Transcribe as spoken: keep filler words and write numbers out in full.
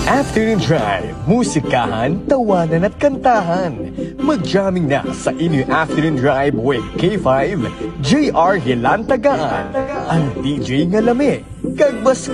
Afternoon Drive, musikahan, tawanan at kantahan. Mag-jamming na sa inyong Afternoon Drive with K five, J R Hilantagaan, ang D J nga lami, kag